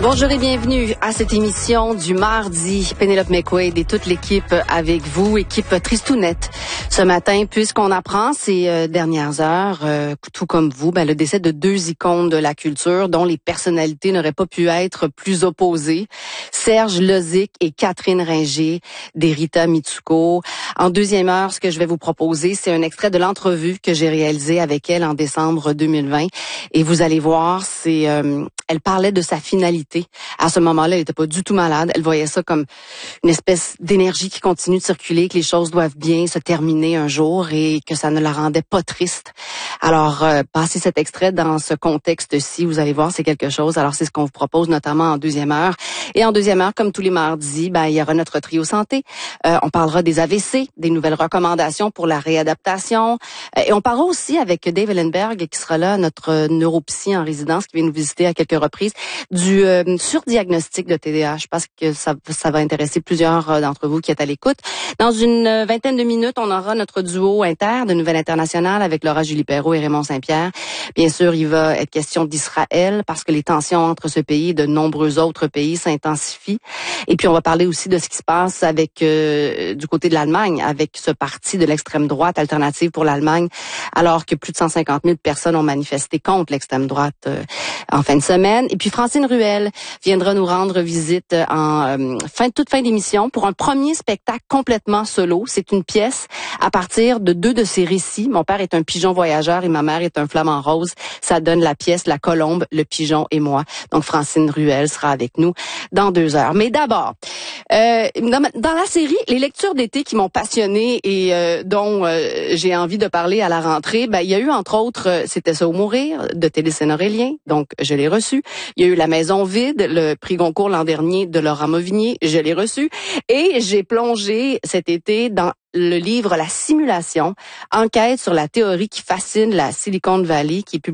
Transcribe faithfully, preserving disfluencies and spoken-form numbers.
Bonjour et bienvenue à cette émission du mardi. Pénélope McQuaid et toute l'équipe avec vous, équipe tristounette. Ce matin, puisqu'on apprend ces euh, dernières heures, euh, tout comme vous, ben, le décès de deux icônes de la culture dont les personnalités n'auraient pas pu être plus opposées. Serge Lozic et Catherine Ringer d'Erita Mitsuko. En deuxième heure, ce que je vais vous proposer, c'est un extrait de l'entrevue que j'ai réalisée avec elle en décembre deux mille vingt. Et vous allez voir, c'est, euh, elle parlait de sa finalité. À ce moment-là, elle était pas du tout malade. Elle voyait ça comme une espèce d'énergie qui continue de circuler, que les choses doivent bien se terminer un jour et que ça ne la rendait pas triste. Alors, euh, passer cet extrait dans ce contexte-ci, vous allez voir, c'est quelque chose. Alors, c'est ce qu'on vous propose notamment en deuxième heure. Et en deuxième heure, comme tous les mardis, ben, il y aura notre trio santé. Euh, on parlera des A V C, des nouvelles recommandations pour la réadaptation. Euh, et on parlera aussi avec Dave Ellenberg, qui sera là, notre neuropsy en résidence, qui vient nous visiter à quelques reprises, du euh, surdiagnostic de T D A H. Je pense que ça, ça va intéresser plusieurs euh, d'entre vous qui êtes à l'écoute. Dans une euh, vingtaine de minutes, on aura notre duo inter de Nouvelles Internationales avec Laura Julie Perrault et Raymond Saint-Pierre. Bien sûr, il va être question d'Israël parce que les tensions entre ce pays et de nombreux autres pays s'intensifient. Et puis, on va parler aussi de ce qui se passe avec euh, du côté de l'Allemagne, avec ce parti de l'extrême droite Alternative pour l'Allemagne, alors que plus de cent cinquante mille personnes ont manifesté contre l'extrême droite euh, en fin de semaine. Et puis, Francine Ruel viendra nous rendre visite en euh, fin toute fin d'émission pour un premier spectacle complètement solo. C'est une pièce à partir de deux de ses récits. Mon père est un pigeon voyageur et ma mère est un flamant rose. Ça donne la pièce La Colombe, le pigeon et moi. Donc, Francine Ruel sera avec nous dans deux heures. Mais d'abord, euh, dans, dans la série Les lectures d'été qui m'ont passionnée et euh, dont euh, j'ai envie de parler à la rentrée, ben, il y a eu entre autres euh, C'était ça ou mourir de Télé-Scène Aurélien, donc je l'ai reçu. Il y a eu La Maison vide, le prix Goncourt l'an dernier de Laurent Mauvignier, je l'ai reçu. Et j'ai plongé cet été dans le livre La Simulation, enquête sur la théorie qui fascine la Silicon Valley, qui est publié